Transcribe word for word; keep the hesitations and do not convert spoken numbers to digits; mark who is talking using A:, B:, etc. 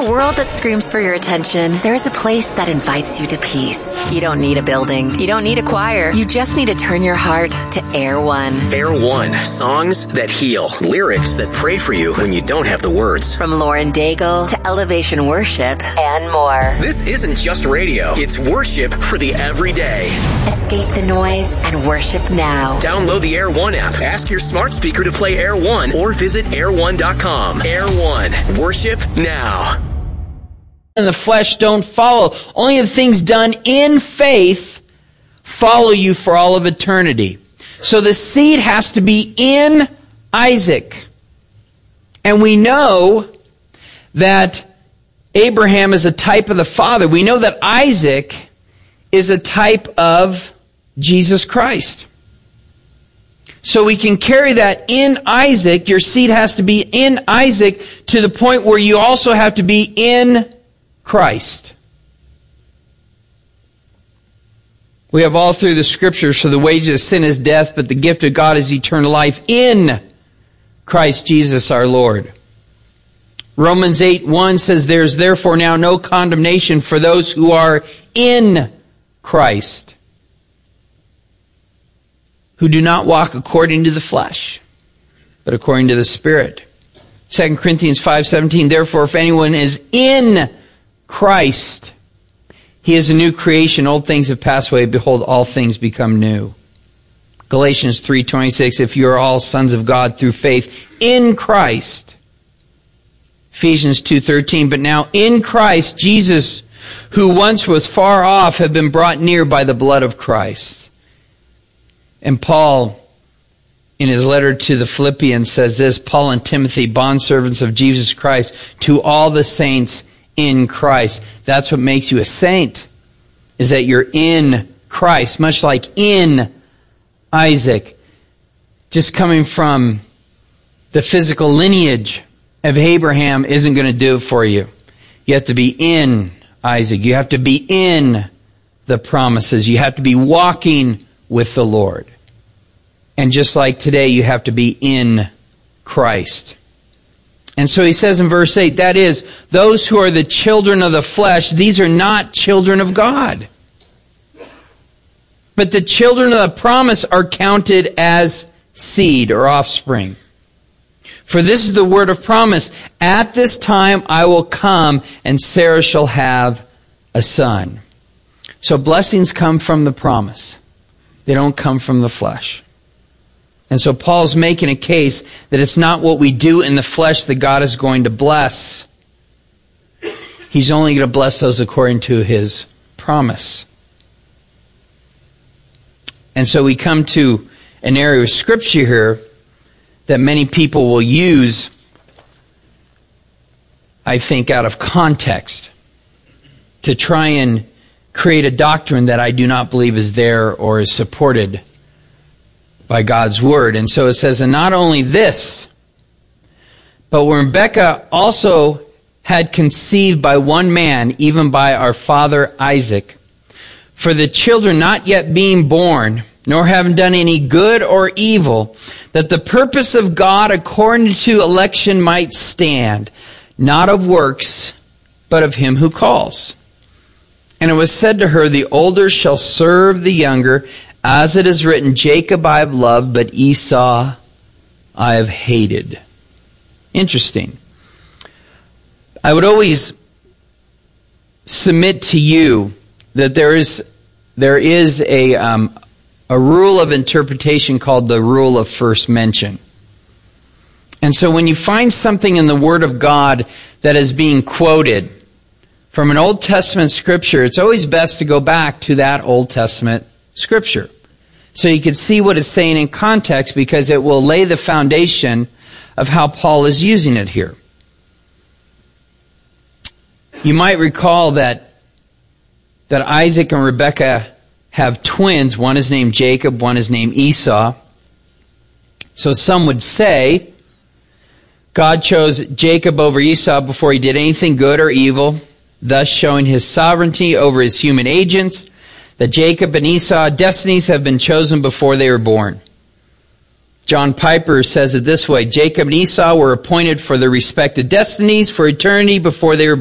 A: world that screams for your attention, there is a place that invites you to peace. You don't need a building. You don't need a choir. You just need to turn your heart to Air One.
B: Air One. Songs that heal. Lyrics that pray for you when you don't have the words.
A: From Lauren Daigle to Elevation Worship and more.
B: This isn't just radio. It's worship for the everyday.
A: Escape the noise and worship now.
B: Download the Air One app. Ask your smart speaker to play Air One or visit air one dot com. Air One. Worship now.
C: And the flesh don't follow. Only the things done in faith follow you for all of eternity. So the seed has to be in Isaac. And we know that Abraham is a type of the Father. We know that Isaac is a type of Jesus Christ. So we can carry that in Isaac. Your seed has to be in Isaac to the point where you also have to be in Christ. We have all through the Scriptures, for the wages of sin is death, but the gift of God is eternal life in Christ Jesus our Lord. Romans eight one says, there is therefore now no condemnation for those who are in Christ, who do not walk according to the flesh, but according to the Spirit. Second Corinthians five seventeen, therefore if anyone is in Christ, he is a new creation. Old things have passed away. Behold, all things become new. Galatians three twenty-six, if you are all sons of God through faith in Christ. Ephesians two thirteen, but now in Christ Jesus, who once was far off, have been brought near by the blood of Christ. And Paul, in his letter to the Philippians, says this, Paul and Timothy, bondservants of Jesus Christ, to all the saints in Christ. That's what makes you a saint, is that you're in Christ, much like in Isaac. Just coming from the physical lineage of Abraham isn't going to do it for you. You have to be in Isaac. You have to be in the promises. You have to be walking with the Lord. And just like today, you have to be in Christ. And so he says in verse eight, that is, those who are the children of the flesh, these are not children of God. But the children of the promise are counted as seed or offspring. For this is the word of promise. At this time I will come, and Sarah shall have a son. So blessings come from the promise. They don't come from the flesh. And so Paul's making a case that it's not what we do in the flesh that God is going to bless. He's only going to bless those according to his promise. And so we come to an area of Scripture here that many people will use, I think, out of context to try and create a doctrine that I do not believe is there or is supported by God's Word. And so it says, and not only this, but when Rebekah also had conceived by one man, even by our father Isaac, for the children not yet being born, nor having done any good or evil, that the purpose of God according to election might stand, not of works, but of him who calls. And it was said to her, the older shall serve the younger, as it is written, Jacob I have loved, but Esau I have hated. Interesting. I would always submit to you that there is there is a um, a rule of interpretation called the rule of first mention. And so when you find something in the Word of God that is being quoted from an Old Testament Scripture, it's always best to go back to that Old Testament Scripture so you can see what it's saying in context, because it will lay the foundation of how Paul is using it here. You might recall that that Isaac and Rebekah have twins. One is named Jacob, one is named Esau. So some would say God chose Jacob over Esau before he did anything good or evil, thus showing his sovereignty over his human agents, that Jacob and Esau destinies have been chosen before they were born. John Piper says it this way, Jacob and Esau were appointed for their respective destinies for eternity before they were